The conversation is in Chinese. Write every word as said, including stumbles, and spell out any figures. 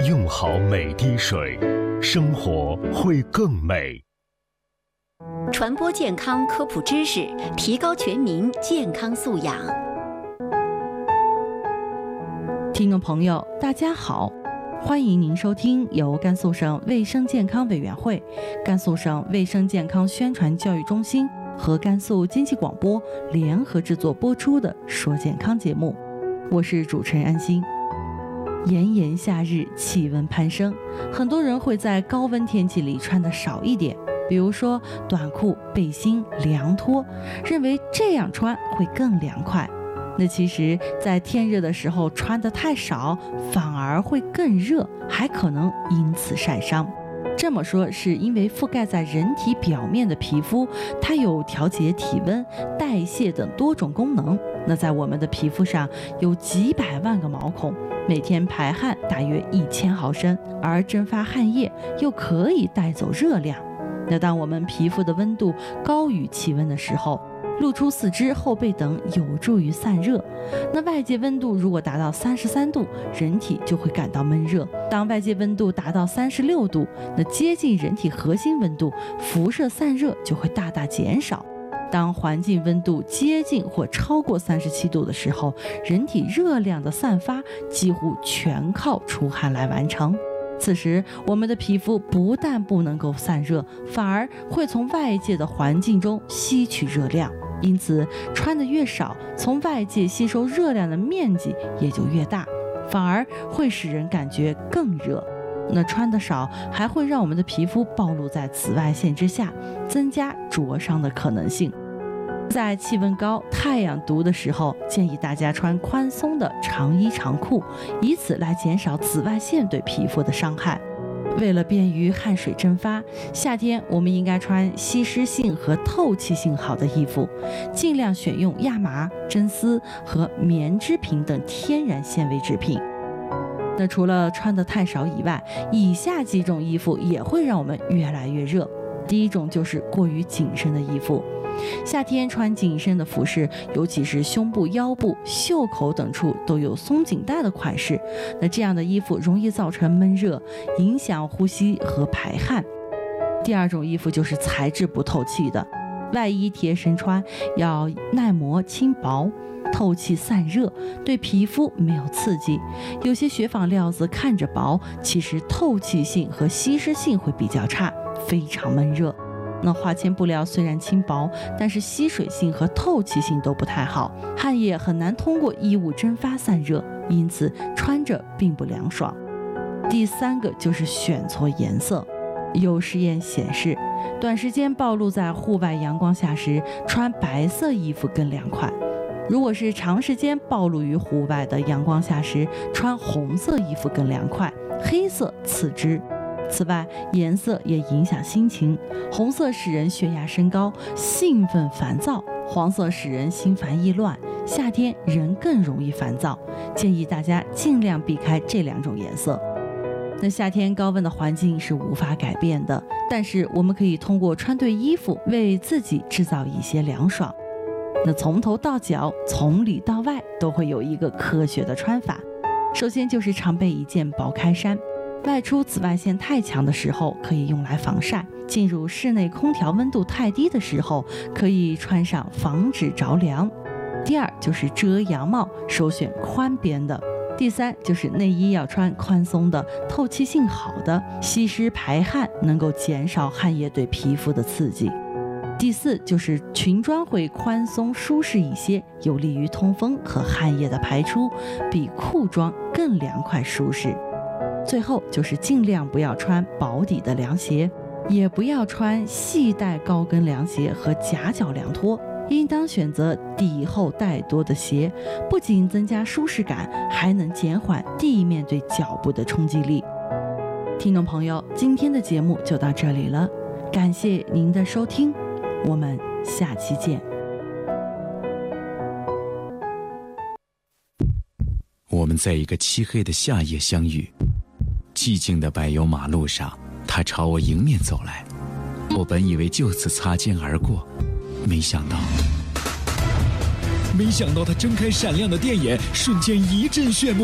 用好每滴水，生活会更美。 传播健康科普知识，提高全民健康素养。 听众朋友，大家好，欢迎您收听由甘肃省卫生健康委员会、甘肃省卫生健康宣传教育中心和甘肃经济广播联合制作播出的《说健康》节目，我是主持人安心。炎炎夏日，气温攀升，很多人会在高温天气里穿的少一点，比如说短裤、背心、凉拖，认为这样穿会更凉快。那其实在天热的时候穿得太少，反而会更热，还可能因此晒伤。这么说是因为覆盖在人体表面的皮肤，它有调节体温、代谢等多种功能。那在我们的皮肤上有几百万个毛孔，每天排汗大约一千毫升，而蒸发汗液又可以带走热量。那当我们皮肤的温度高于气温的时候，露出四肢、后背等有助于散热。那外界温度如果达到三十三度，人体就会感到闷热。当外界温度达到三十六度，那接近人体核心温度，辐射散热就会大大减少。当环境温度接近或超过三十七度的时候，人体热量的散发几乎全靠出汗来完成。此时我们的皮肤不但不能够散热，反而会从外界的环境中吸取热量，因此穿得越少，从外界吸收热量的面积也就越大，反而会使人感觉更热。那穿得少还会让我们的皮肤暴露在紫外线之下，增加灼伤的可能性。在气温高、太阳毒的时候，建议大家穿宽松的长衣长裤，以此来减少紫外线对皮肤的伤害。为了便于汗水蒸发，夏天我们应该穿吸湿性和透气性好的衣服，尽量选用亚麻、真丝和棉织品等天然纤维制品。那除了穿得太少以外，以下几种衣服也会让我们越来越热。第一种就是过于紧身的衣服。夏天穿紧身的服饰，尤其是胸部、腰部、袖口等处都有松紧带的款式，那这样的衣服容易造成闷热，影响呼吸和排汗。第二种衣服就是材质不透气的，外衣贴身穿要耐磨轻薄，透气散热，对皮肤没有刺激。有些雪纺料子看着薄，其实透气性和吸湿性会比较差，非常闷热。那化纤布料虽然轻薄，但是吸水性和透气性都不太好，汗液很难通过衣物蒸发散热，因此穿着并不凉爽。第三个就是选错颜色。有实验显示，短时间暴露在户外阳光下时，穿白色衣服更凉快。如果是长时间暴露于户外的阳光下时，穿红色衣服更凉快，黑色次之。此外，颜色也影响心情，红色使人血压升高、兴奋烦躁，黄色使人心烦意乱，夏天人更容易烦躁，建议大家尽量避开这两种颜色。那夏天高温的环境是无法改变的，但是我们可以通过穿对衣服为自己制造一些凉爽。那从头到脚，从里到外都会有一个科学的穿法。首先就是常备一件薄开衫，外出紫外线太强的时候可以用来防晒，进入室内空调温度太低的时候可以穿上防止着凉。第二就是遮阳帽，首选宽边的。第三就是内衣要穿宽松的，透气性好的，吸湿排汗，能够减少汗液对皮肤的刺激。第四就是裙装会宽松舒适一些，有利于通风和汗液的排出，比裤装更凉快舒适。最后就是尽量不要穿薄底的凉鞋，也不要穿细带高跟凉鞋和夹脚凉拖，应当选择底厚带多的鞋，不仅增加舒适感，还能减缓地面对脚部的冲击力。听众朋友，今天的节目就到这里了，感谢您的收听，我们下期见。 我们在一个漆黑的夏夜相遇，寂静的柏油马路上，他朝我迎面走来，我本以为就此擦肩而过，没想到没想到他睁开闪亮的电眼，瞬间一阵炫目，